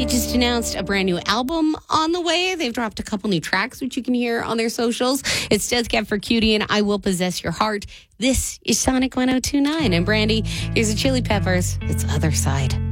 They just announced a brand new album on the way. They've dropped a couple new tracks, which you can hear on their socials. It's Death Cab for Cutie and I Will Possess Your Heart. This is Sonic 102.9. And Brandy, here's the Chili Peppers. It's Other Side.